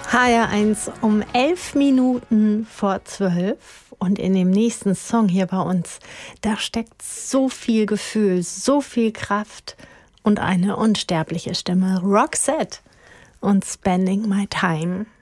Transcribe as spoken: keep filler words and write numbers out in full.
H R eins um elf Minuten vor zwölf. Und in dem nächsten Song hier bei uns, da steckt so viel Gefühl, so viel Kraft und eine unsterbliche Stimme. Roxette und Spending My Time.